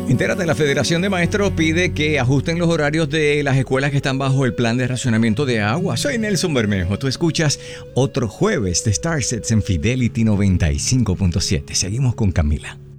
Entérate, la Federación de Maestros pide que ajusten los horarios de las escuelas que están bajo el plan de racionamiento de agua. Soy Nelson Bermejo. Tú escuchas Otro Jueves de Starsets en Fidelity 95.7. Seguimos con Camila.